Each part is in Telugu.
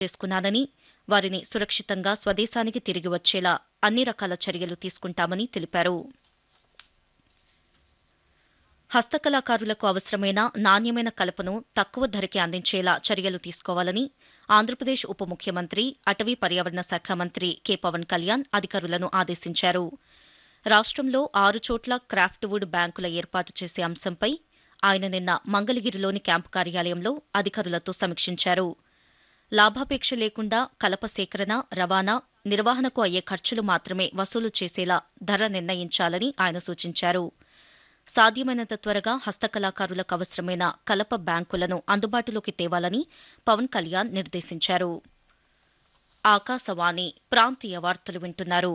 చేసుకున్నానని, వారిని సురక్షితంగా స్వదేశానికి తిరిగి వచ్చేలా అన్ని రకాల చర్యలు తీసుకుంటామని తెలిపారు. హస్తకళాకారులకు అవసరమైన నాణ్యమైన కలపను తక్కువ ధరకే అందించేలా చర్యలు తీసుకోవాలని ఆంధ్రప్రదేశ్ ఉప ముఖ్యమంత్రి, అటవీ పర్యావరణ శాఖ మంత్రి కె. పవన్ కళ్యాణ్ అధికారులను ఆదేశించారు. రాష్ట్రంలో 6 చోట్ల క్రాఫ్ట్ వుడ్ బ్యాంకుల ఏర్పాటు చేసే అంశంపై ఆయన నిన్న మంగళగిరిలోని క్యాంపు కార్యాలయంలో అధికారులతో సమీక్షించారు. లాభాపేక్ష లేకుండా కలప సేకరణ, రవాణా, నిర్వహణకు అయ్యే ఖర్చులు మాత్రమే వసూలు చేసేలా ధర నిర్ణయించాలని ఆయన సూచించారు. సాధ్యమైనంత త్వరగా హస్తకళాకారులకు అవసరమైన కలప బ్యాంకులను అందుబాటులోకి తేవాలని పవన్ కళ్యాణ్ నిర్దేశించారు. ఆకాశవాణి ప్రాంతీయ వార్తలు వింటున్నారు.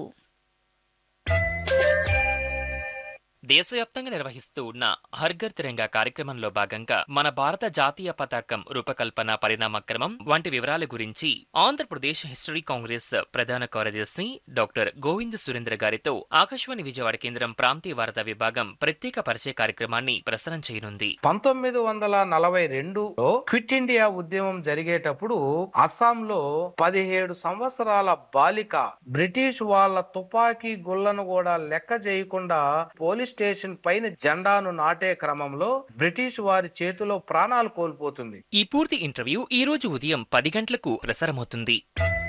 దేశవ్యాప్తంగా నిర్వహిస్తూ ఉన్న హర్ ఘర్ తిరంగా కార్యక్రమంలో భాగంగా మన భారత జాతీయ పతాకం రూపకల్పన, పరిణామక్రమం వంటి వివరాల గురించి ఆంధ్రప్రదేశ్ హిస్టరీ కాంగ్రెస్ ప్రధాన కార్యదర్శి డాక్టర్ గోవింద్ సురేంద్ర గారితో ఆకాశవాణి విజయవాడ కేంద్రం ప్రాంతీయ వార్తా విభాగం ప్రత్యేక పరిచయ కార్యక్రమాన్ని ప్రసారం చేయనుంది. 1942లో క్విట్ ఇండియా ఉద్యమం జరిగేటప్పుడు అస్సాంలో 17 సంవత్సరాల బాలిక బ్రిటిష్ వాళ్ళ తుపాకీ గుళ్లను కూడా లెక్క చేయకుండా పోలీస్ స్టేషన్ పైన జెండాను నాటే క్రమంలో బ్రిటిష్ వారి చేతిలో ప్రాణాలు కోల్పోతుంది. ఈ పూర్తి ఇంటర్వ్యూ ఈ రోజు ఉదయం 10 గంటలకు ప్రసారమవుతుంది.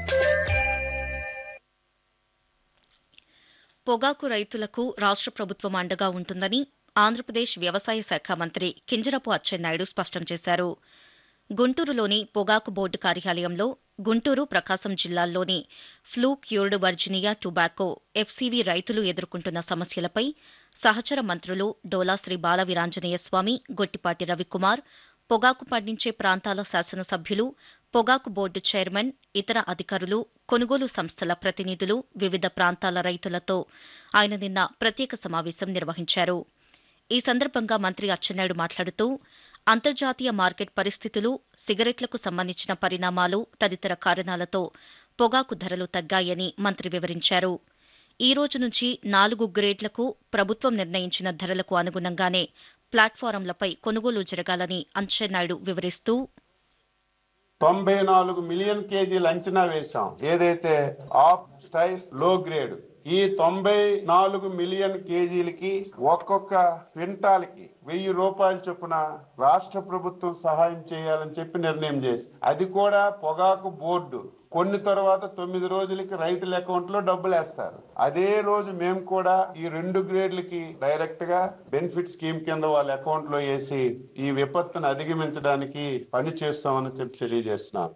పొగాకు రైతులకు రాష్ట్ర ప్రభుత్వం అండగా ఉంటుందని ఆంధ్రప్రదేశ్ వ్యవసాయ శాఖ మంత్రి కింజరాపు అచ్చెన్నాయుడు స్పష్టం చేశారు. గుంటూరులోని పొగాకు బోర్డు కార్యాలయంలో గుంటూరు, ప్రకాశం జిల్లాల్లోని flu cured Virginia tobacco FCV రైతులు ఎదుర్కొంటున్న సమస్యలపై సహచర మంత్రులు డోలా శ్రీ బాల వీరాంజనేయ స్వామి, గొట్టిపాటి రవికుమార్, పొగాకు పండించే ప్రాంతాల శాసనసభ్యులు, పొగాకు బోర్డు చైర్మన్, ఇతర అధికారులు, కొనుగోలు సంస్థల ప్రతినిధులు, వివిధ ప్రాంతాల రైతులతో ఆయన నిన్న ప్రత్యేక సమావేశం నిర్వహించారు. ఈ సందర్భంగా మంత్రి అచ్చెన్నాయుడు మాట్లాడుతూ అంతర్జాతీయ మార్కెట్ పరిస్థితులు, సిగరెట్లకు సంబంధించిన పరిణామాలు తదితర కారణాలతో పొగాకు ధరలు తగ్గాయని మంత్రి వివరించారు. ఈ రోజు నుంచి 4 గ్రేడ్లకు ప్రభుత్వం నిర్ణయించిన ధరలకు అనుగుణంగానే ప్లాట్ఫారంలపై కొనుగోలు జరగాలని అచ్చెన్నాయుడు వివరిస్తూ 94 మిలియన్ కేజీలు అంచనా వేశాం. ఏదైతే ఆఫ్ స్టైల్ లో గ్రేడ్ ఈ 94 మిలియన్ కేజీలకి ఒక్కొక్క క్వింటాల్కి 1000 రూపాయల చొప్పున రాష్ట్ర ప్రభుత్వం సహాయం చేయాలని చెప్పి నిర్ణయం చేసి, అది కూడా పొగాకు బోర్డు కొన్ని తర్వాత 9 రోజులకి రైతుల అకౌంట్ లో డబ్బులు వేస్తారు. అదే రోజు మేము కూడా ఈ 2 గ్రేడ్లకి డైరెక్ట్ గా బెనిఫిట్ స్కీమ్ కింద వాళ్ళ అకౌంట్ లో వేసి ఈ విపత్తును అధిగమించడానికి పని చేస్తామని చెప్పి తెలియజేస్తున్నాం.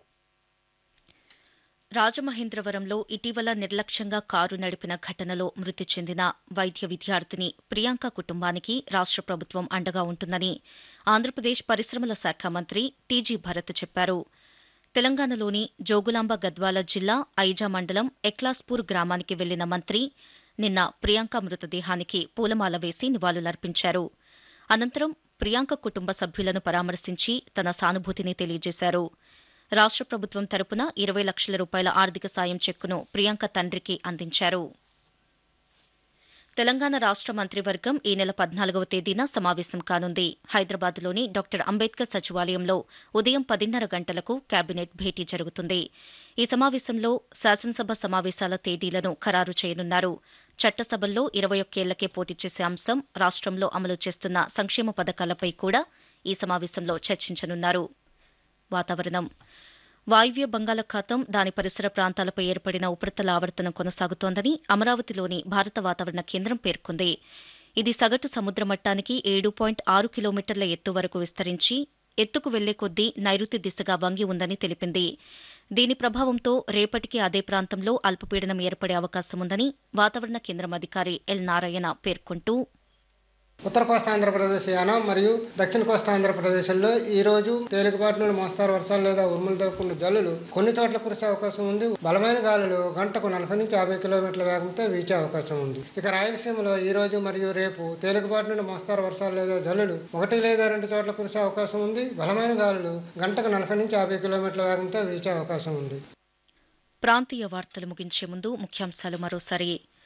రాజమహేంద్రవరంలో ఇటీవల నిర్లక్ష్యంగా కారు నడిపిన ఘటనలో మృతి చెందిన వైద్య విద్యార్థిని ప్రియాంక కుటుంబానికి రాష్ట్ర ప్రభుత్వం అండగా ఉంటుందని ఆంధ్రప్రదేశ్ పరిశ్రమల శాఖ మంత్రి టీజీ భరత్ చెప్పారు. తెలంగాణలోని జోగులాంబ గద్వాల జిల్లా ఐజా మండలం ఎక్లాస్పూర్ గ్రామానికి వెళ్లిన మంత్రి నిన్న ప్రియాంక మృతదేహానికి పూలమాల వేసి నివాళులర్పించారు. అనంతరం ప్రియాంక కుటుంబ సభ్యులను పరామర్శించి తన సానుభూతిని తెలియజేశారు. రాష్ట్ర ప్రభుత్వం తరపున 20 లక్షల రూపాయల ఆర్థిక సాయం చెక్కును ప్రియాంక తండ్రికి అందించారు. తెలంగాణ రాష్ట్ర మంత్రివర్గం ఈ నెల 14వ తేదీన సమావేశం కానుంది. హైదరాబాద్లోని డాక్టర్ అంబేద్కర్ సచివాలయంలో ఉదయం 10:30 గంటలకు కేబినెట్ భేటీ జరుగుతుంది. ఈ సమావేశంలో శాసనసభ సమావేశాల తేదీలను ఖరారు చేయనున్నారు. చట్టసభల్లో 21 ఏళ్లకే పోటీ చేసే అంశం, రాష్ట్రంలో అమలు చేస్తున్న సంక్షేమ పథకాలపై కూడా ఈ సమావేశంలో చర్చించనున్నారు. వాతావరణం. వాయువ్య బంగాళాఖాతం, దాని పరిసర ప్రాంతాలపై ఏర్పడిన ఉపరితల ఆవర్తనం కొనసాగుతోందని అమరావతిలోని భారత వాతావరణ కేంద్రం పేర్కొంది. ఇది సగటు సముద్ర మట్టానికి 7.6 కిలోమీటర్ల ఎత్తు వరకు విస్తరించి ఎత్తుకు వెళ్లే కొద్దీ నైరుతి దిశగా వంగి ఉందని తెలిపింది. దీని ప్రభావంతో రేపటికి అదే ప్రాంతంలో అల్పపీడనం ఏర్పడే అవకాశముందని వాతావరణ కేంద్రం అధికారి ఎల్ నారాయణ పేర్కొంటూ ఉత్తర కోస్తా ఆంధ్రప్రదేశ్ యానం మరియు దక్షిణ కోస్తా ఆంధ్రప్రదేశ్లో ఈ రోజు తేలికపాటి నుండి మోస్తారు వర్షాలు లేదా ఉరుములతో కూడిన జల్లులు కొన్ని చోట్ల కురిసే అవకాశం ఉంది. బలమైన గాలులు గంటకు 40 నుంచి 50 కిలోమీటర్ల వేగంతో వీచే అవకాశం ఉంది. ఇక రాయలసీమలో ఈ రోజు మరియు రేపు తేలికపాటి నుండి మోస్తారు వర్షాలు లేదా జల్లులు 1 లేదా 2 చోట్ల కురిసే అవకాశం ఉంది. బలమైన గాలులు గంటకు 40 నుంచి 50 కిలోమీటర్ల వేగంతో వీచే అవకాశం ఉంది. ప్రాంతీయ వార్తలు ముగించే ముందు ముఖ్యాంశాలు మరోసారి.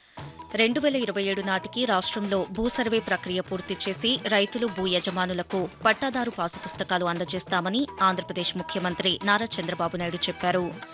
2027 నాటికి రాష్ట్రంలో భూ సర్వే ప్రక్రియ పూర్తి చేసి రైతులు భూ యజమానులకు పట్టాదారు పాసు పుస్తకాలు అందజేస్తామని ఆంధ్రప్రదేశ్ ముఖ్యమంత్రి నారా చంద్రబాబు నాయుడు చెప్పారు.